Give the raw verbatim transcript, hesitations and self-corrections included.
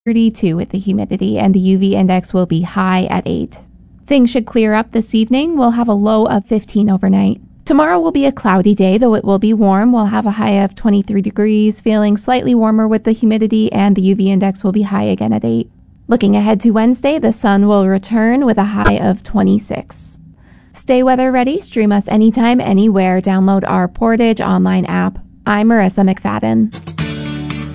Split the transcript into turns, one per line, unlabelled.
thirty-two with the humidity, and the U V index will be high at eight. Things should clear up this evening. We'll have a low of fifteen overnight. Tomorrow will be a cloudy day, though it will be warm. We'll have a high of twenty-three degrees, feeling slightly warmer with the humidity, and the U V index will be high again at eight. Looking ahead to Wednesday, the sun will return with a high of twenty-six. Stay weather ready. Stream us anytime, anywhere. Download our Portage online app. I'm Marissa McFadden.